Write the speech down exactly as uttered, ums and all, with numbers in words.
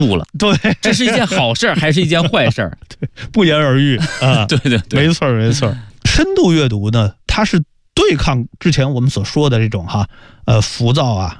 度了。 对， 这是一件好事还是一件坏事？ 对，不言而喻啊。 对对对， 没错没错。深度阅读呢，它是对抗之前我们所说的这种哈呃浮躁啊